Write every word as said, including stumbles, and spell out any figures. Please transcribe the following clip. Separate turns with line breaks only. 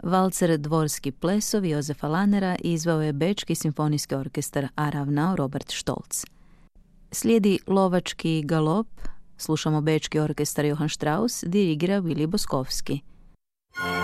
Valcer Dvorski plesovi Jozefa Lanera izveo je Bečki simfonijski orkestar, a ravnao Robert Stolz. Slijedi Lovački galop, slušamo Bečki orkestar Johann Strauss, dirigira Willi Boskovski.